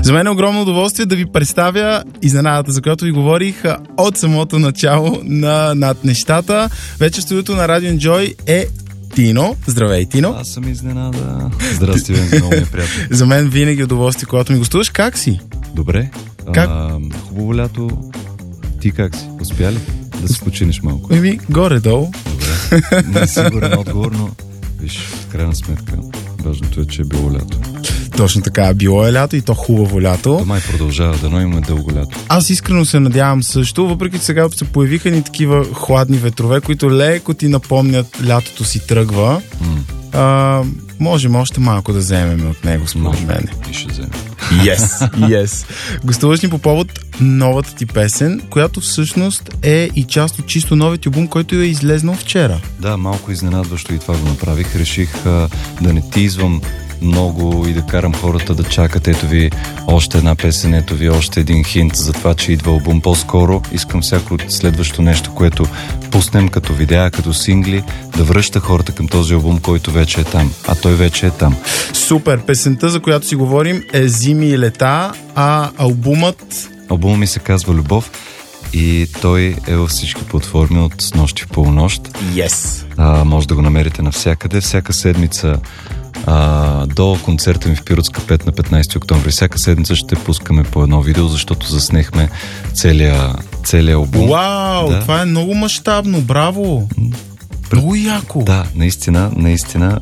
За мен е огромно удоволствие да ви представя изненадата, за която ви говорих от самото начало на Над нещата. Вече в студиото на Radio Enjoy е Тино. Здравей, Тино. Аз съм изненада. Здрасти, бе, много ми е приятно. За мен винаги е удоволствие, когато ми гостуваш. Как си? Добре. Как? Хубаво лято. Ти как си? Успя ли да се починеш малко? Горе-долу. Добре. Не е сигурен отговор, но виж, в крайна сметка, важното е, че е било лято. Точно така, било е лято и то хубаво лято. Май продължава, дано имаме дълго лято. Аз искрено се надявам също, въпреки че сега се появиха ни такива хладни ветрове, които леко ти напомнят лятото си тръгва. Можем още малко да вземем от него, според мен. И ще вземем. Yes. Гостуваш ни по повод новата ти песен, която всъщност е и част от чисто новият ти албум, който е излезнал вчера. Да, малко изненадващо и това го направих. Реших да не тизвам много и да карам хората да чакат. Ето ви още една песен, ето ви още един хинт за това, че идва албум. По-скоро искам всяко следващо нещо, което пуснем като видеа, като сингли, да връща хората към този албум, който вече е там. А той вече е там. Супер! Песента, за която си говорим, е Зими и лета, а албумът... Албумът ми се казва Любов и той е във всички платформи от снощи в полунощ. Yes! Може да го намерите навсякъде. Всяка седмица до концерта ми в Пиротска 5 на 15 октомври. Всяка седмица ще пускаме по едно видео, защото заснехме целия албум. Вау! Да. Това е много мащабно. Браво! Много яко! Да, наистина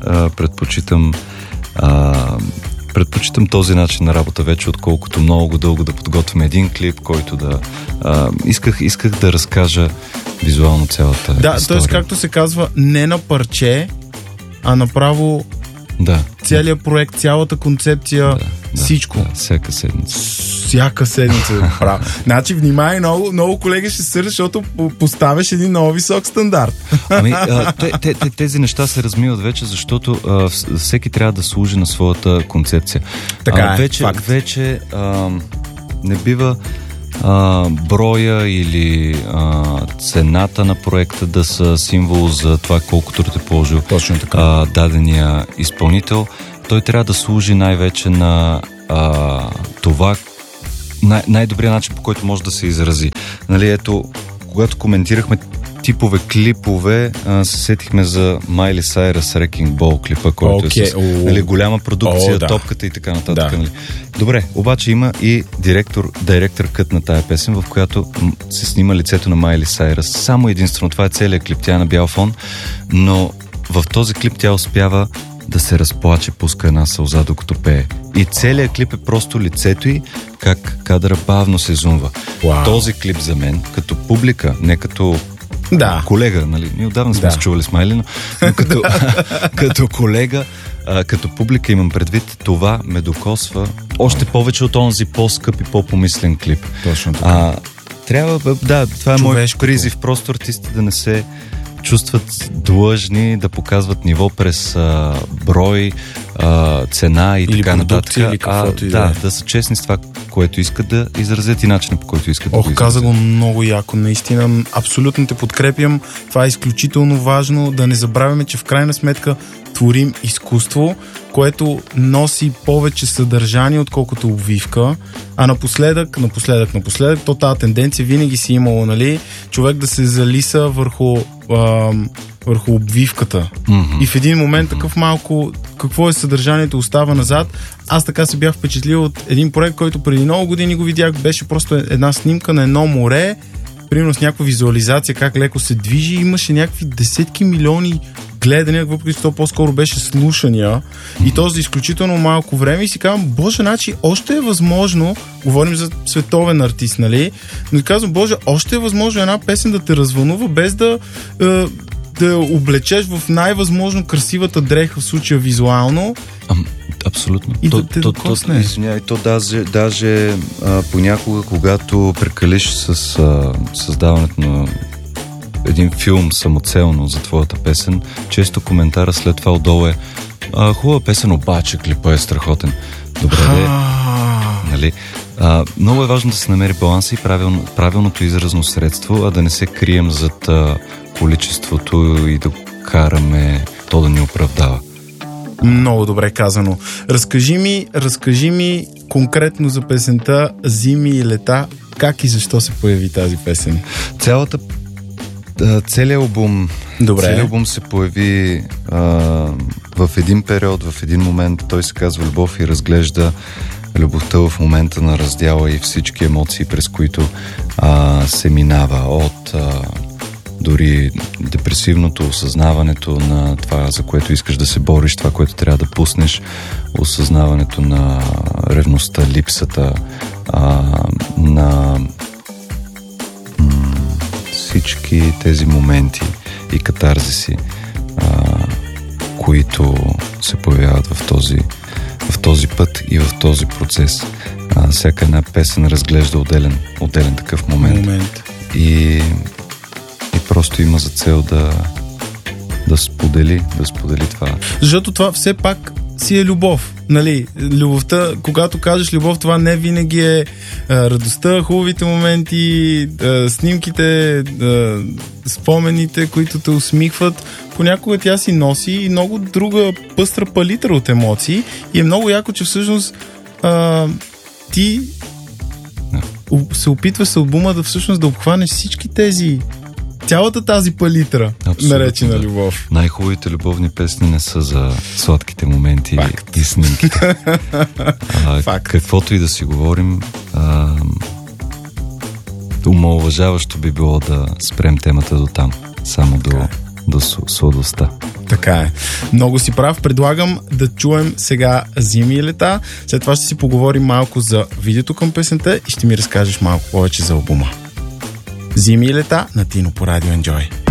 предпочитам този начин на работа вече, отколкото много дълго да подготвим един клип, който да... Исках да разкажа визуално цялата история. Да, т.е. както се казва, не на парче, а направо целият проект, цялата концепция, всичко. Да, всяка седмица. Всяка седмица, право. Значи, внимай, много колеги ще се сърдят, защото поставяш един много висок стандарт. Тези неща се размиват вече, защото всеки трябва да служи на своята концепция. Така вече не бива броя или цената на проекта да са символ за това колко труд е положил дадения изпълнител. Той трябва да служи най-вече на това, най-добрият начин, по който може да се изрази. Нали, ето, когато коментирахме типове клипове, се сетихме за Майли Сайръс Wrecking Ball клипа, който е с голяма продукция, топката и така нататък. Нали. Добре, обаче има и директор кът на тая песен, в която се снима лицето на Майли Сайръс. Само единствено, това е целият клип, тя е на бял фон, но в този клип тя успява да се разплаче, пуска една сълза докато пее. И целият клип е просто лицето й, как кадъра бавно се зумва. Този клип за мен, като публика, не като колега, нали? Ние отдавна сме се чували с Майли, но като колега, като публика имам предвид, това ме докосва още повече от онзи по-скъп и по-помислен клип. Точно така. Това е мой призив, просто артисти да не се чувстват длъжни да показват ниво през брой, цена и така нататък. Да са честни с това, което искат да изразят и начина, по който искат да го изразят. Каза го много яко, наистина. Абсолютно те подкрепям. Това е изключително важно. Да не забравяме, че в крайна сметка творим изкуство, което носи повече съдържание, отколкото обвивка. А напоследък, то тази тенденция винаги си имало, нали? Човек да се залиса върху обвивката. И в един момент такъв малко какво е съдържанието остава назад. Аз така се бях впечатлил от един проект, който преди много години го видях. Беше просто една снимка на едно море, примерно с някаква визуализация, как леко се движи. Имаше някакви десетки милиони гледания, въпреки че то по-скоро беше слушания. И то за изключително малко време. И си казвам, боже, значи още е възможно, говорим за световен артист, нали? Но казвам, боже, още е възможно една песен да те развълнува, без да облечеш в най-възможно красивата дреха, в случая визуално. Абсолютно. И да те докосне. Извинявай, то даже понякога, когато прекалиш с създаването на един филм самоцелно за твоята песен, често коментара след това отдолу е хубава песен, обаче клипа е страхотен. Добре, нали? Много е важно да се намери баланса и правилното изразно средство, а да не се крием зад количеството и да караме то да ни оправдава. Много добре казано. Разкажи ми конкретно за песента Зими и лета. Как и защо се появи тази песен? Целият албум се появи в един период, в един момент. Той се казва Любов и разглежда любовта в момента на раздяла и всички емоции, през които се минава от дори депресивното, осъзнаването на това, за което искаш да се бориш, това, което трябва да пуснеш, осъзнаването на ревността, липсата, на всички тези моменти и катарзиси, които се появяват в този път и в този процес. Всяка една песен разглежда отделен такъв момент. И просто има за цел да сподели това. Защото това все пак си е любов. Нали? Любовта, когато кажеш любов, това не винаги е радостта, хубавите моменти, снимките, спомените, които те усмихват. Понякога тя си носи и много друга пъстра палитра от емоции и е много яко, че всъщност ти се опитваш с албума да обхванеш всички тези, цялата тази палитра, наречена любов. Най-хубавите любовни песни не са за сладките моменти и снимките. Каквото и да си говорим, омаловажаващо би било да спрем темата до там. Само до сладостта. Така е. Много си прав. Предлагам да чуем сега Зими и лета. След това ще си поговорим малко за видеото към песента и ще ми разкажеш малко повече за албума. Зими и лета на Тино по Радио Enjoy.